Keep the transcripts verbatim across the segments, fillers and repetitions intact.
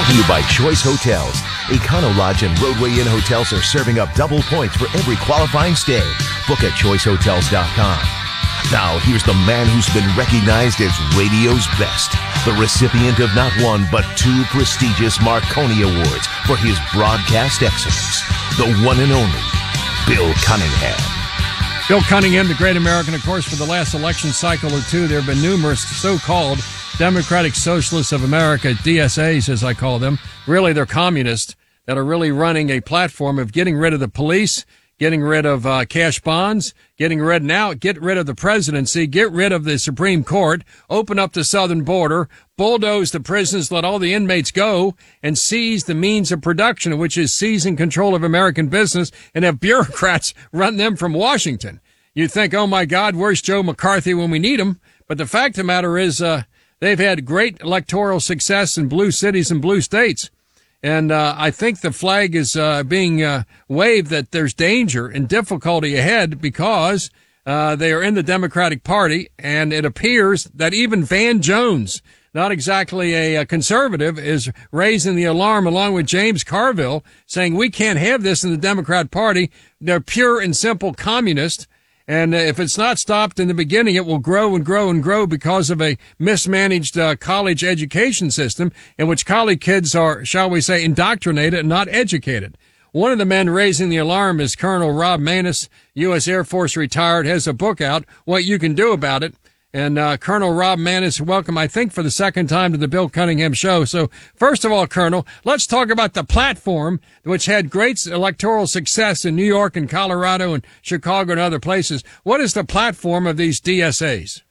to you by Choice Hotels. Econo Lodge and Roadway Inn hotels are serving up double points for every qualifying stay. Book at choice hotels dot com. Now, here's the man who's been recognized as radio's best, the recipient of not one but two prestigious Marconi Awards for his broadcast excellence, the one and only Bill Cunningham. Bill Cunningham, the great American, of course, for the last election cycle or two, there have been numerous so-called Democratic Socialists of America, D S As as I call them. Really, they're communists that are really running a platform of getting rid of the police, getting rid of uh, cash bonds, getting rid now, get rid of the presidency, get rid of the Supreme Court, open up the southern border, bulldoze the prisons, let all the inmates go, and seize the means of production, which is seizing control of American business, and have bureaucrats run them from Washington. You'd think, oh my God, where's Joe McCarthy when we need him? But the fact of the matter is, uh, they've had great electoral success in blue cities and blue states. And uh, I think the flag is uh, being uh, waved that there's danger and difficulty ahead because uh, they are in the Democratic Party, and it appears that even Van Jones, not exactly a, a conservative, is raising the alarm along with James Carville, saying we can't have this in the Democrat Party. They're pure and simple communists. And if it's not stopped in the beginning, it will grow and grow and grow because of a mismanaged uh, college education system in which college kids are, shall we say, indoctrinated and not educated. One of the men raising the alarm is Colonel Rob Maness, U S Air Force retired, has a book out, What You Can Do About It. And uh, Colonel Rob Maness, welcome, I think, for the second time to the Bill Cunningham Show. So, first of all, Colonel, let's talk about the platform, which had great electoral success in New York and Colorado and Chicago and other places. What is the platform of these D S As?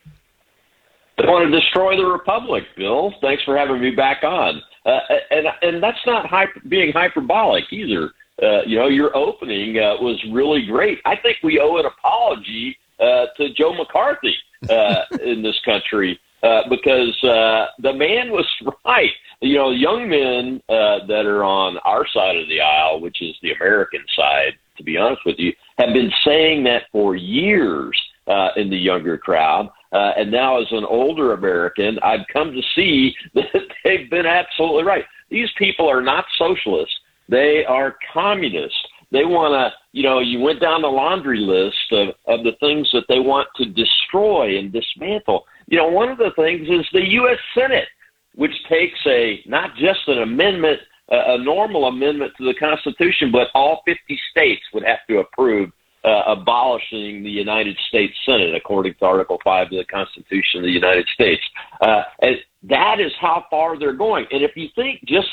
They want to destroy the republic, Bill. Thanks for having me back on. Uh, and and that's not hyper, being hyperbolic either. Uh, you know, your opening uh, was really great. I think we owe an apology uh, to Joe McCarthy. Uh, in this country, uh, because uh, the man was right. You know, young men uh, that are on our side of the aisle, which is the American side, to be honest with you, have been saying that for years uh, in the younger crowd. Uh, and now as an older American, I've come to see that they've been absolutely right. These people are not socialists. They are communists. They want to, you know, you went down the laundry list of, of the things that they want to destroy and dismantle. You know, one of the things is the U S Senate, which takes a, not just an amendment, uh, a normal amendment to the Constitution, but all fifty states would have to approve uh, abolishing the United States Senate, according to Article five of the Constitution of the United States. Uh, and that is how far they're going. And if you think just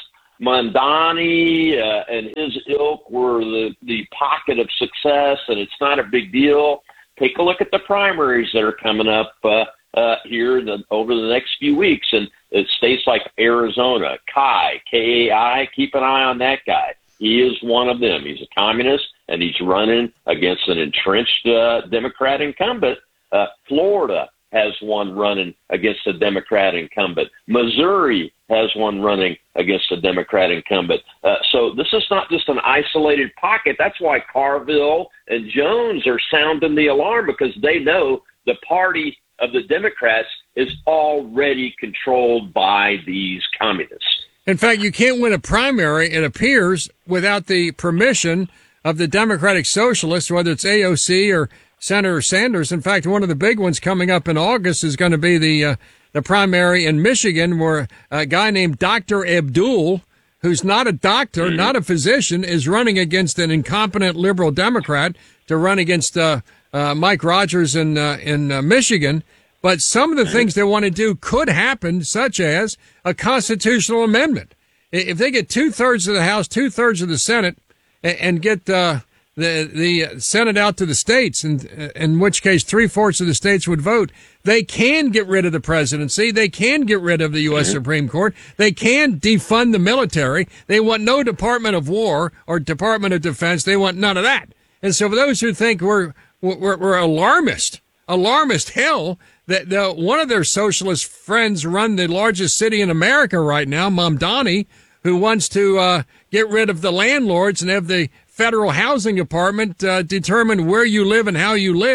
Mamdani uh, and his ilk were the, the pocket of success, and it's not a big deal. Take a look at the primaries that are coming up uh, uh, here the, over the next few weeks. And uh, states like Arizona, Kai, K A I, keep an eye on that guy. He is one of them. He's a communist, and he's running against an entrenched uh, Democrat incumbent. Uh, Florida has one running against a Democrat incumbent. Missouri has one running against a Democrat incumbent. Uh, so this is not just an isolated pocket. That's why Carville and Jones are sounding the alarm, because they know the party of the Democrats is already controlled by these communists. In fact, you can't win a primary, it appears, without the permission of the Democratic Socialists, whether it's A O C or Senator Sanders. In fact, one of the big ones coming up in August is going to be the uh, the primary in Michigan, where a guy named Doctor Abdul, who's not a doctor, mm-hmm. not a physician, is running against an incompetent liberal Democrat to run against uh, uh, Mike Rogers in uh, in uh, Michigan. But some of the things they want to do could happen, such as a constitutional amendment. If they get two thirds of the House, two thirds of the Senate, and, and get uh, the the Senate out to the states, and in which case three fourths of the states would vote, they can get rid of the presidency. They can get rid of the U S Supreme Court. They can defund the military. They want no Department of War or Department of Defense. They want none of that. And so for those who think we're we're, we're alarmist, alarmist hell, that the, one of their socialist friends run the largest city in America right now, Mamdani, who wants to uh, get rid of the landlords and have the federal housing department uh, determine where you live and how you live.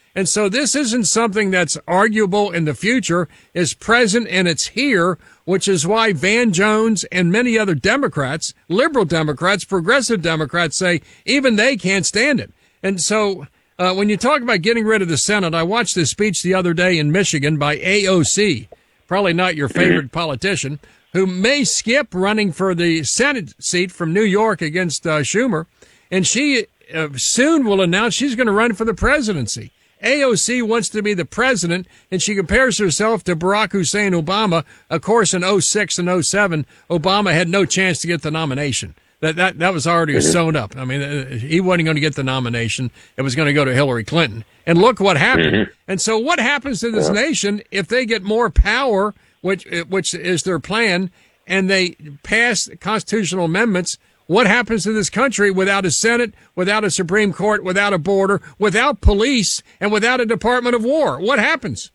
And so this isn't something that's arguable in the future. It's present and it's here, which is why Van Jones and many other Democrats, liberal Democrats, progressive Democrats say even they can't stand it. And so uh, when you talk about getting rid of the Senate, I watched this speech the other day in Michigan by A O C, probably not your favorite politician, who may skip running for the Senate seat from New York against uh, Schumer. And she uh, soon will announce she's going to run for the presidency. A O C wants to be the president, and she compares herself to Barack Hussein Obama. Of course, in oh six and oh seven, Obama had no chance to get the nomination. That that that was already sewn up. I mean, he wasn't going to get the nomination. It was going to go to Hillary Clinton. And look what happened. Mm-hmm. And so what happens to this yeah. nation if they get more power, which which is their plan, and they pass constitutional amendments? What happens to this country without a Senate, without a Supreme Court, without a border, without police, and without a Department of War? What happens?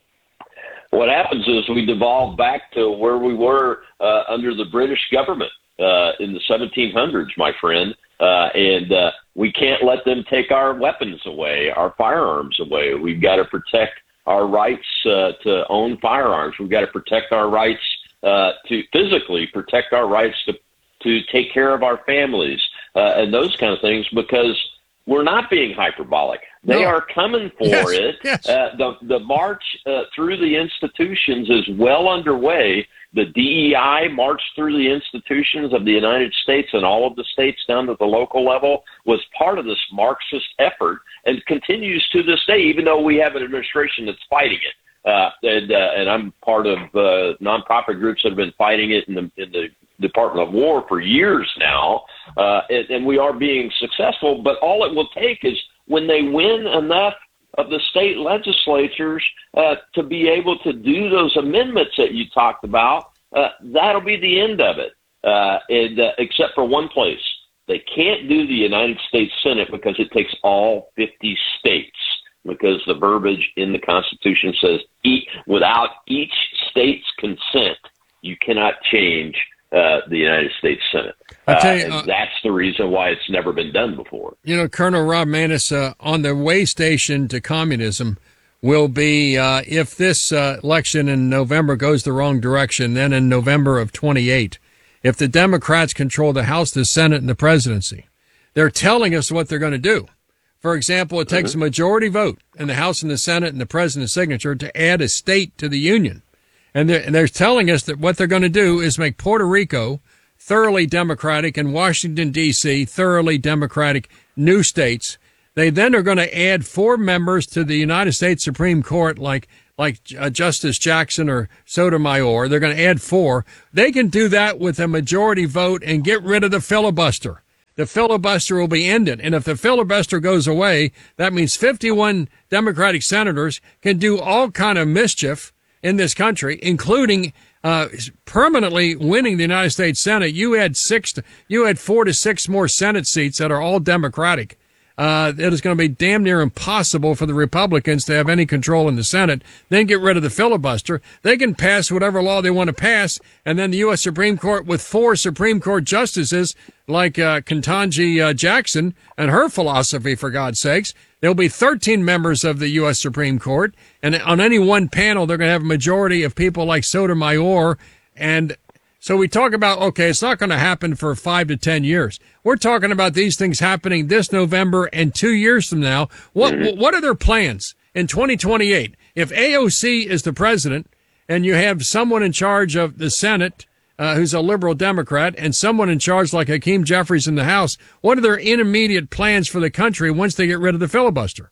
What happens is we devolve back to where we were uh, under the British government uh, in the seventeen hundreds, my friend, uh, and uh, we can't let them take our weapons away, our firearms away. We've got to protect our rights uh, to own firearms. We've got to protect our rights uh, to physically protect our rights to to take care of our families uh, and those kind of things, because we're not being hyperbolic. They no. are coming for yes, it. Yes. Uh, the, the march uh, through the institutions is well underway. The D E I march through the institutions of the United States and all of the states down to the local level was part of this Marxist effort and continues to this day, even though we have an administration that's fighting it. Uh, and, uh, and I'm part of uh, nonprofit groups that have been fighting it in the, in the Department of War for years now, uh, and, and we are being successful. But all it will take is when they win enough of the state legislatures uh, to be able to do those amendments that you talked about, uh, that'll be the end of it, uh, and, uh, except for one place. They can't do the United States Senate because it takes all fifty states, because the verbiage in the Constitution says e- without each state's consent, you cannot change Uh, the United States Senate. Uh, I tell you, and uh, that's the reason why it's never been done before. You know, Colonel Rob Maness, uh, on the way station to communism will be, uh, if this uh, election in November goes the wrong direction, then in November of twenty-eight, if the Democrats control the House, the Senate, and the presidency, they're telling us what they're going to do. For example, it takes mm-hmm. a majority vote in the House and the Senate and the president's signature to add a state to the Union. And they're, and they're telling us that what they're going to do is make Puerto Rico thoroughly Democratic and Washington, D C thoroughly Democratic new states. They then are going to add four members to the United States Supreme Court, like like uh, Justice Jackson or Sotomayor. They're going to add four. They can do that with a majority vote and get rid of the filibuster. The filibuster will be ended. And if the filibuster goes away, that means fifty-one Democratic senators can do all kind of mischief in this country, including uh, permanently winning the United States Senate. You had six, to, you had four to six more Senate seats that are all Democratic. Uh, it is going to be damn near impossible for the Republicans to have any control in the Senate. Then get rid of the filibuster. They can pass whatever law they want to pass, and then the U S Supreme Court with four Supreme Court justices like uh, Ketanji uh, Jackson and her philosophy, for God's sakes. There'll be thirteen members of the U S Supreme Court, and on any one panel, they're going to have a majority of people like Sotomayor. And so we talk about, okay, it's not going to happen for five to ten years. We're talking about these things happening this November and two years from now. What what are their plans in twenty twenty-eight? If A O C is the president and you have someone in charge of the Senate Uh, who's a liberal Democrat, and someone in charge like Hakeem Jeffries in the House, what are their intermediate plans for the country once they get rid of the filibuster?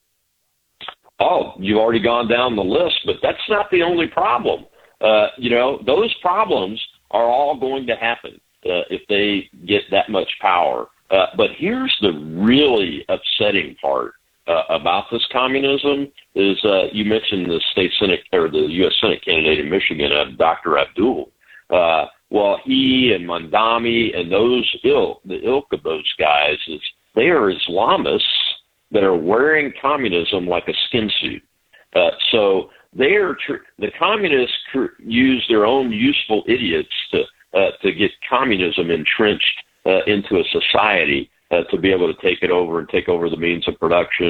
Oh, you've already gone down the list, but that's not the only problem. Uh, you know, those problems are all going to happen uh, if they get that much power. Uh, but here's the really upsetting part uh, about this communism is uh, you mentioned the state Senate or the U S Senate candidate in Michigan, uh, Doctor Abdul. Uh, Well, he and Mandami and those ilk, the ilk of those guys, is they are Islamists that are wearing communism like a skin suit. Uh, so they are tr- the communists tr- use their own useful idiots to uh, to get communism entrenched uh, into a society uh, to be able to take it over and take over the means of production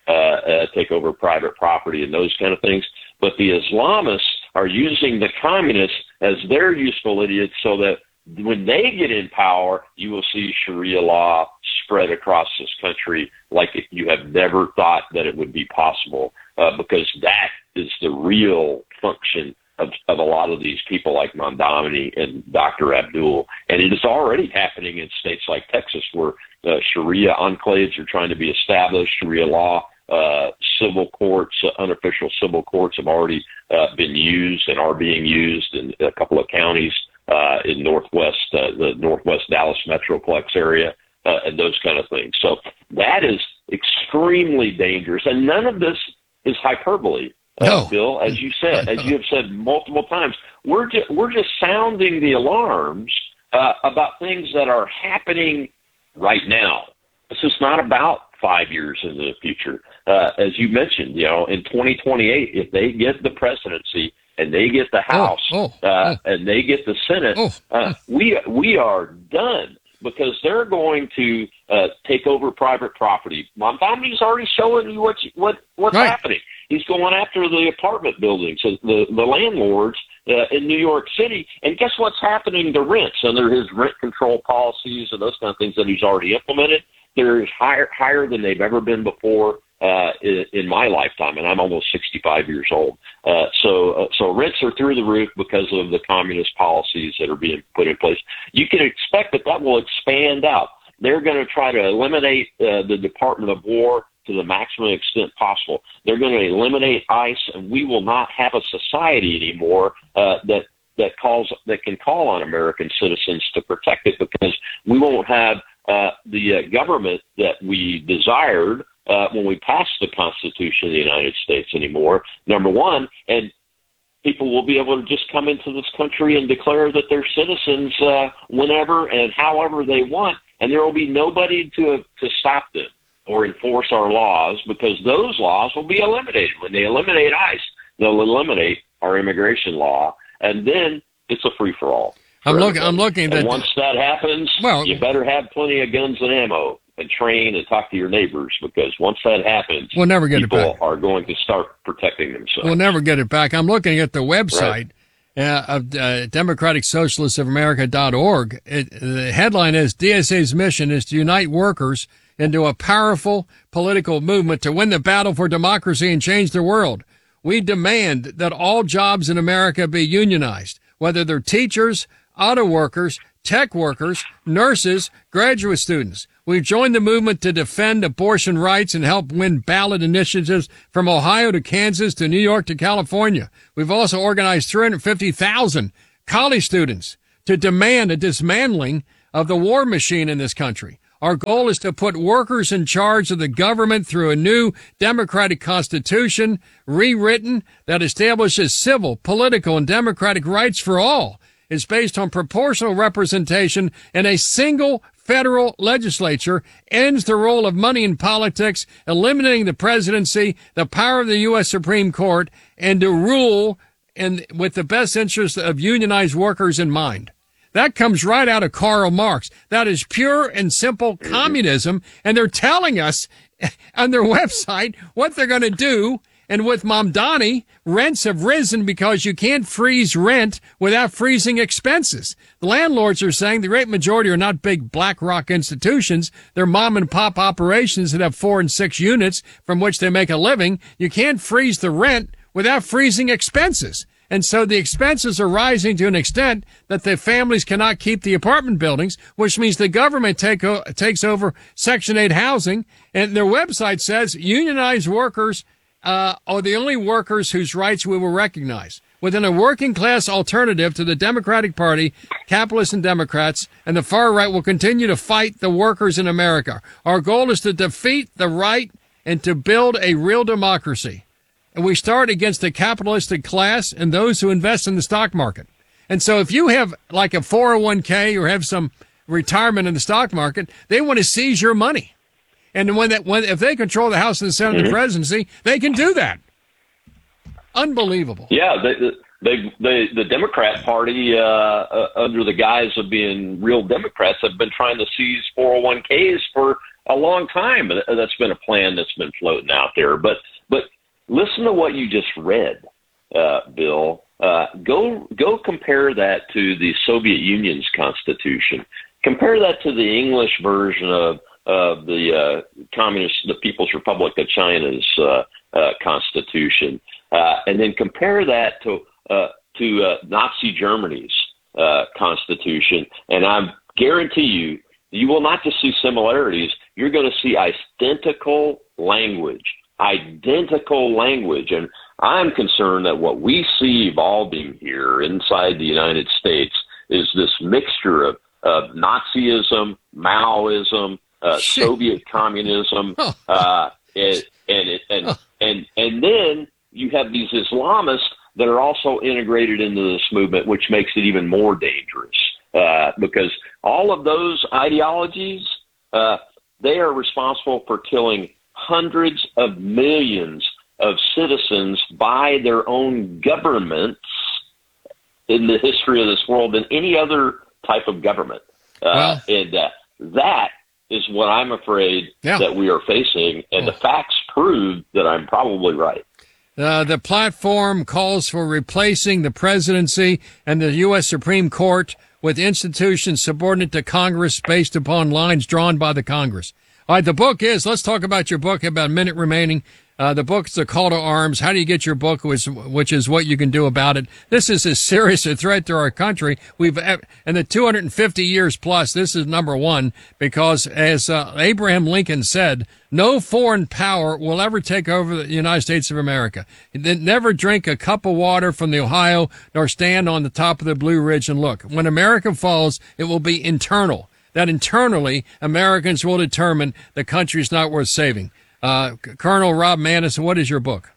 uh, uh, take over private property and those kind of things. But the Islamists are using the communists as their useful idiots so that when they get in power, you will see Sharia law spread across this country like you have never thought that it would be possible, uh, because that is the real function of, of a lot of these people like Mamdani and Doctor Abdul. And it is already happening in states like Texas where uh, Sharia enclaves are trying to be established. Sharia law, uh, civil courts, uh, unofficial civil courts have already uh, been used and are being used in a couple of counties uh, in Northwest, uh, the Northwest Dallas Metroplex area, uh, and those kind of things. So that is extremely dangerous. And none of this is hyperbole. Uh, no. Bill, as you said, as you have said multiple times, we're just, we're just sounding the alarms uh, about things that are happening right now. This is not about five years into the future. Uh, as you mentioned, you know, in twenty twenty-eight, if they get the presidency and they get the House oh, oh, uh, oh. and they get the Senate, oh, uh, we we are done. Because they're going to uh, take over private property. Mamdani's already showing you what you, what what's right. happening. He's going after the apartment buildings, so the the landlords uh, in New York City. And guess what's happening to rents under his rent control policies and those kind of things that he's already implemented? They're higher higher than they've ever been before uh, in, in my lifetime, and I'm almost sixty-five years old. Uh, so uh, so rents are through the roof because of the communist policies that are being put in place. You can expect that that will expand out. They're going to try to eliminate uh, the Department of War to the maximum extent possible. They're going to eliminate ICE, and we will not have a society anymore uh, that that calls that can call on American citizens to protect it, because we won't have uh, the uh, government that we desired uh, when we passed the Constitution of the United States anymore, number one, and people will be able to just come into this country and declare that they're citizens uh, whenever and however they want, and there will be nobody to to stop them or enforce our laws, because those laws will be eliminated. When they eliminate ICE, they'll eliminate our immigration law, and then it's a free-for-all. I'm looking. I'm looking. And that, once that happens, well, you better have plenty of guns and ammo, and train and talk to your neighbors, because once that happens, we'll never get people it back. are going to start protecting themselves. We'll never get it back. I'm looking at the website Right. uh, of uh, Democratic Socialists of America dot org. It, the headline is D S A's mission is to unite workers into a powerful political movement to win the battle for democracy and change the world. We demand that all jobs in America be unionized, whether they're teachers, auto workers, tech workers, nurses, graduate students. We've joined the movement to defend abortion rights and help win ballot initiatives from Ohio to Kansas to New York to California. We've also organized three hundred fifty thousand college students to demand a dismantling of the war machine in this country. Our goal is to put workers in charge of the government through a new democratic constitution, rewritten, that establishes civil, political, and democratic rights for all. It's based on proportional representation in a single federal legislature, ends the role of money in politics, eliminating the presidency, the power of the U S Supreme Court, and to rule in, with the best interest of unionized workers in mind. That comes right out of Karl Marx. That is pure and simple communism, and they're telling us on their website what they're going to do. And with Mamdani, rents have risen because you can't freeze rent without freezing expenses. The landlords are saying the great majority are not big BlackRock institutions. They're mom and pop operations that have four and six units from which they make a living. You can't freeze the rent without freezing expenses. And so the expenses are rising to an extent that the families cannot keep the apartment buildings, which means the government take o- takes over Section eight housing. And their website says unionized workers uh, are the only workers whose rights we will recognize. Within a working class alternative to the Democratic Party, capitalists and Democrats, and the far right will continue to fight the workers in America. Our goal is to defeat the right and to build a real democracy. And we start against the capitalistic class and those who invest in the stock market. And so if you have like a four oh one k or have some retirement in the stock market, they want to seize your money. And when that, when, if they control the House and the Senate and the presidency, they can do that. Unbelievable. Yeah, they, they, they, the Democrat Party, uh, uh, under the guise of being real Democrats, have been trying to seize four oh one k's for a long time that's been a plan that's been floating out there. But but listen to what you just read, uh, Bill. Uh, go go compare that to the Soviet Union's constitution. Compare that to the English version of of the uh, communist, the People's Republic of China's uh, uh, constitution, uh, and then compare that to uh, to uh, Nazi Germany's uh, constitution, and I guarantee you, you will not just see similarities. You're going to see identical language, identical language, and I'm concerned that what we see evolving here inside the United States is this mixture of, of Nazism, Maoism, uh, Soviet communism, uh, and and and, and and then you have these Islamists that are also integrated into this movement, which makes it even more dangerous uh, because all of those ideologies, uh, they are responsible for killing hundreds of millions of citizens by their own governments in the history of this world than any other type of government. Uh, well, and uh, that is what I'm afraid yeah. that we are facing, and oh. the facts prove that I'm probably right. Uh, the platform calls for replacing the presidency and the U S Supreme Court with institutions subordinate to Congress based upon lines drawn by the Congress. All right, the book is, let's talk about your book, about a minute remaining. Uh, the book is A Call to Arms. How do you get your book, which, which is what you can do about it? This is as serious a threat to our country. We've, in the two hundred fifty years plus, this is number one, because as uh, Abraham Lincoln said, no foreign power will ever take over the United States of America. Never drink a cup of water from the Ohio, nor stand on the top of the Blue Ridge and look. When America falls, it will be internal. That internally, Americans will determine the country's not worth saving. Uh, Colonel Rob Maness, what is your book?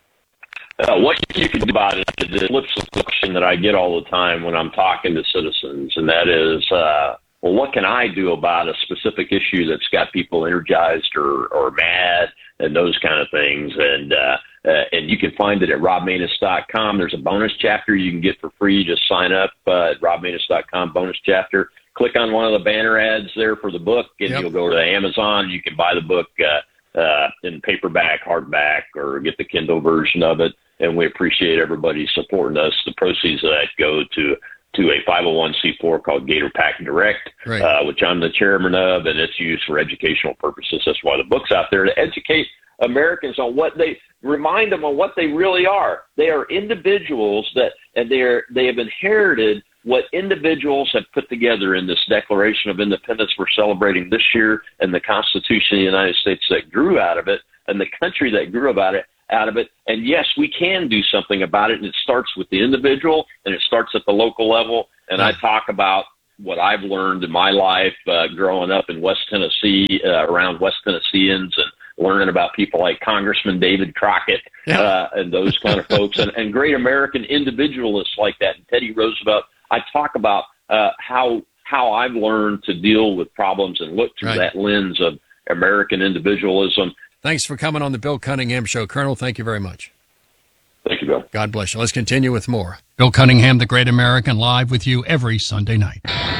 Uh, what you can do about it is the flip question that I get all the time when I'm talking to citizens, and that is, uh, well, what can I do about a specific issue that's got people energized or, or mad and those kind of things? And uh, uh, and you can find it at rob maness dot com. There's a bonus chapter you can get for free. Just sign up uh, at rob maness dot com, bonus chapter. Click on one of the banner ads there for the book, and yep. you'll go to Amazon. You can buy the book uh, uh, in paperback, hardback, or get the Kindle version of it. And we appreciate everybody supporting us. The proceeds of that go to to a five oh one c four called Gator Pack Direct, right. uh, which I'm the chairman of, and it's used for educational purposes. That's why the book's out there, to educate Americans on what they, remind them on what they really are. They are individuals that, and they are, they have inherited what individuals have put together in this Declaration of Independence we're celebrating this year, and the Constitution of the United States that grew out of it, and the country that grew about it, out of it. And yes, we can do something about it, and it starts with the individual, and it starts at the local level. And I talk about what I've learned in my life uh, growing up in West Tennessee, uh, around West Tennesseans, and learning about people like Congressman David Crockett yeah. uh, and those kind of folks, and, and great American individualists like that, and Teddy Roosevelt. I talk about uh, how how I've learned to deal with problems and look through right. that lens of American individualism. Thanks for coming on the Bill Cunningham Show. Colonel, thank you very much. Thank you, Bill. God bless you. Let's continue with more. Bill Cunningham, the Great American, live with you every Sunday night.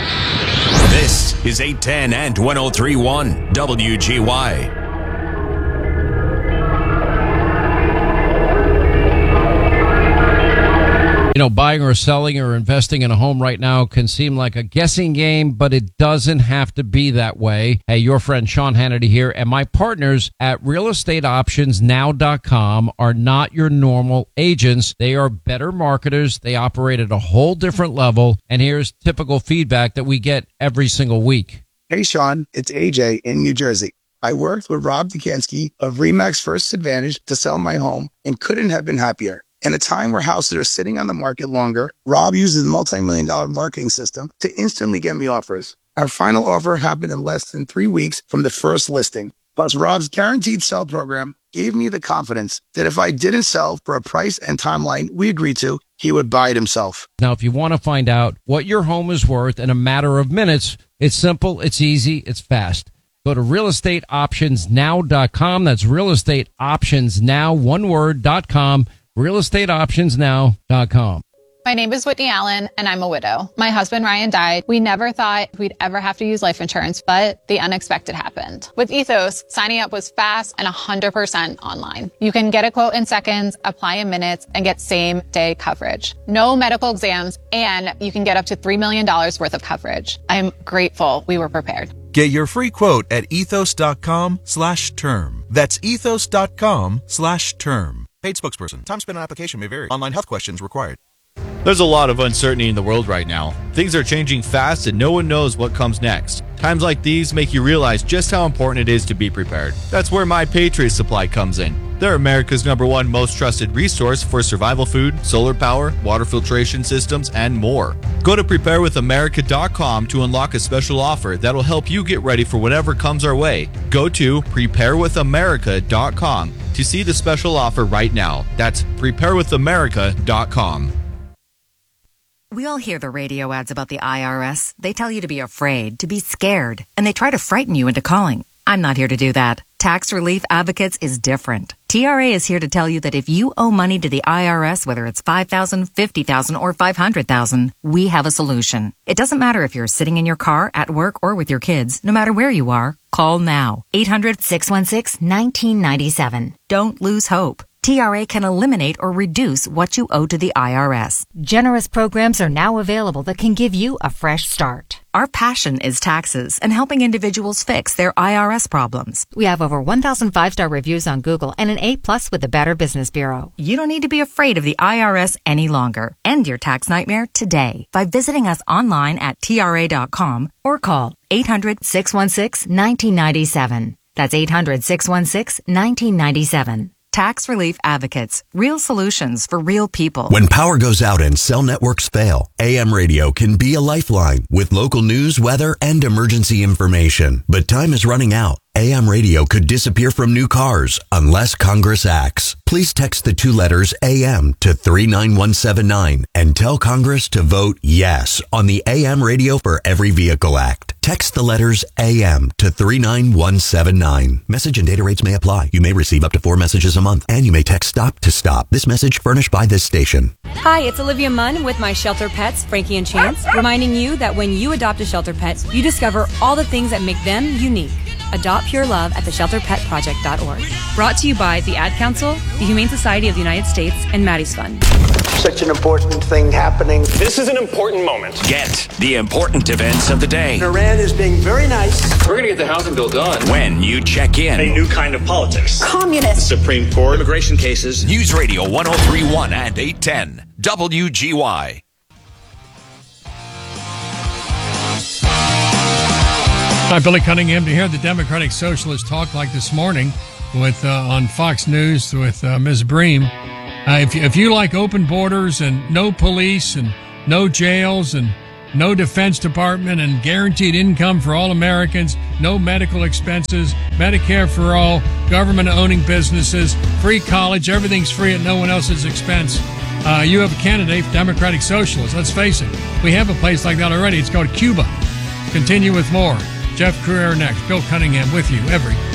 This is eight ten and one oh three point one W G Y. You know, buying or selling or investing in a home right now can seem like a guessing game, but it doesn't have to be that way. Hey, your friend Sean Hannity here, and my partners at real estate options now dot com are not your normal agents. They are better marketers. They operate at a whole different level, and here's typical feedback that we get every single week. Hey, Sean, it's A J in New Jersey. I worked with Rob Dukansky of RE/MAX First Advantage to sell my home and couldn't have been happier. In a time where houses are sitting on the market longer, Rob uses a multi-million dollar marketing system to instantly get me offers. Our final offer happened in less than three weeks from the first listing. Plus, Rob's guaranteed sell program gave me the confidence that if I didn't sell for a price and timeline we agreed to, he would buy it himself. Now, if you want to find out what your home is worth in a matter of minutes, it's simple, it's easy, it's fast. Go to real estate options now dot com. That's real estate options now, one word, dot com. real estate options now dot com. My name is Whitney Allen, and I'm a widow. My husband, Ryan, died. We never thought we'd ever have to use life insurance, but the unexpected happened. With Ethos, signing up was fast and one hundred percent online. You can get a quote in seconds, apply in minutes, and get same-day coverage. No medical exams, and you can get up to three million dollars worth of coverage. I'm grateful we were prepared. Get your free quote at ethos.com slash term. That's ethos.com slash term. Paid spokesperson. Time spent on application may vary. Online health questions required. There's a lot of uncertainty in the world right now. Things are changing fast and no one knows what comes next. Times like these make you realize just how important it is to be prepared. That's where My Patriot Supply comes in. They're America's number one most trusted resource for survival food, solar power, water filtration systems, and more. Go to prepare with america dot com to unlock a special offer that'll help you get ready for whatever comes our way. Go to prepare with america dot com to see the special offer right now. That's prepare with america dot com. We all hear the radio ads about the I R S. They tell you to be afraid, to be scared, and they try to frighten you into calling. I'm not here to do that. Tax Relief Advocates is different. T R A is here to tell you that if you owe money to the I R S, whether it's five thousand dollars, fifty thousand dollars, or five hundred thousand dollars, we have a solution. It doesn't matter if you're sitting in your car, at work, or with your kids. No matter where you are, call now. eight hundred, six one six, one nine nine seven. Don't lose hope. T R A can eliminate or reduce what you owe to the I R S. Generous programs are now available that can give you a fresh start. Our passion is taxes and helping individuals fix their I R S problems. We have over one thousand five-star reviews on Google and an A plus with the Better Business Bureau. You don't need to be afraid of the I R S any longer. End your tax nightmare today by visiting us online at T R A dot com or call eight hundred, six one six, one nine nine seven. That's eight hundred, six one six, one nine nine seven. Tax Relief Advocates. Real solutions for real people. When power goes out and cell networks fail, A M radio can be a lifeline with local news, weather, and emergency information. But time is running out. A M radio could disappear from new cars unless Congress acts. Please text the two letters A M to three nine one seven nine and tell Congress to vote yes on the A M Radio for Every Vehicle Act. Text the letters A M to three nine one seven nine. Message and data rates may apply. You may receive up to four messages a month, and you may text STOP to STOP. This message furnished by this station. Hi, it's Olivia Munn with my shelter pets, Frankie and Chance, reminding you that when you adopt a shelter pet, you discover all the things that make them unique. Adopt Pure Love at the shelter pet project dot org. Brought to you by the Ad Council, the Humane Society of the United States, and Maddie's Fund. Such an important thing happening. This is an important moment. Get the important events of the day. Iran is being very nice. We're going to get the housing bill done. When you check in. A new kind of politics. Communist. The Supreme Court. Immigration cases. News Radio one oh three point one and eight ten. W G Y. Hi, Billy Cunningham to hear the Democratic Socialists talk like this morning with uh, on Fox News with uh, Miz Bream. Uh, if, you, if you like open borders and no police and no jails and no Defense Department and guaranteed income for all Americans, no medical expenses, Medicare for all, government-owning businesses, free college, everything's free at no one else's expense, uh, you have a candidate for Democratic Socialists. Let's face it, we have a place like that already. It's called Cuba. Continue with more. Jeff Crouere next. Bill Cunningham with you every